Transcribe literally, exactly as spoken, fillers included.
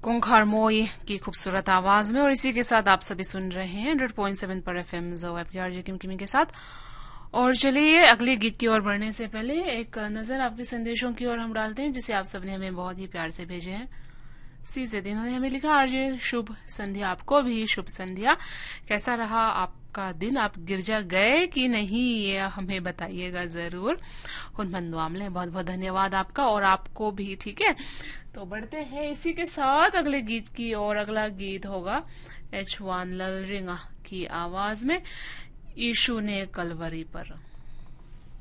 कुंखार मोई की खूबसूरत आवाज में। और इसी के साथ आप सभी सुन रहे हैं हंड्रेड पॉइंट सेवन पर एफएम जो आपके आरजे किमकिमी के साथ। और चलिए अगले गीत की ओर बढ़ने से पहले एक नजर आपके संदेशों की ओर हम डालते हैं, जिसे आप सबने हमें बहुत ही प्यार से भेजे हैं। सीजे दिन उन्होंने हमें लिखा, आरजे शुभ संध्या, आपको भी शुभ संध्या। कैसा रहा आपका दिन? आप गिरजा गए कि नहीं, ये हमें बताइएगा जरूर। हुनमंदो आमले, बहुत बहुत धन्यवाद आपका और आपको भी। ठीक है, तो बढ़ते हैं इसी के साथ अगले गीत की और। अगला गीत होगा एच वन ललरिंगा की आवाज में, यीशु ने कलवरी पर।